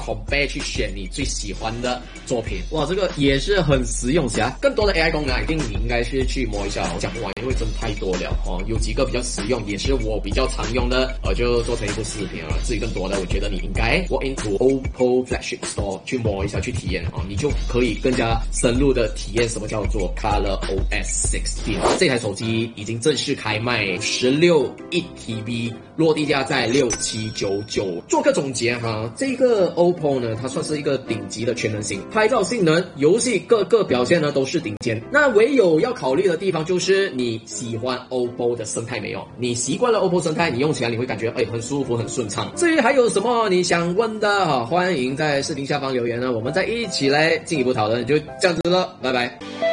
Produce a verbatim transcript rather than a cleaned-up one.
compare 去选你最喜欢的作品。 哇，这个也是很实用噻。 更多的 A I 功能，一定你应该是去摸一下，我讲不完，因为真的太多了哦。有几个比较实用，也是我比较常用的，呃，就做成一部视频啊。至于更多的，我觉得你应该 walk into O P P O flagship store 去摸一下，去体验啊，你就可以更加深入的体验什么叫做 Color O S 十六。这台手机已经正式开卖，十六一 T B， 落地价在六七九九。做个总结哈，这个 O P P O 呢，它算是一个顶级的全能型，拍照性能、游戏各个表现呢都是顶尖。那唯有要考虑的地方就是你喜欢 O P P O 的生态没有？你习惯了 O P P O 生态，你用起来你会感觉哎很舒服、很顺畅。至于还有什么你想问的哈，欢迎在视频下方留言呢，我们再一起来进一步讨论。就这样子了，拜拜。